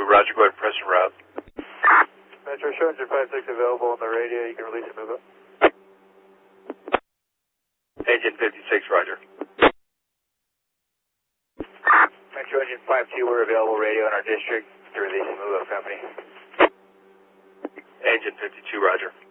Roger, go ahead and press en route. Metro, show engine 56 available on the radio. You can release and move up. Engine 56, Roger. Metro engine 52, we're available radio in our district to release and move up, company. Engine 52, Roger.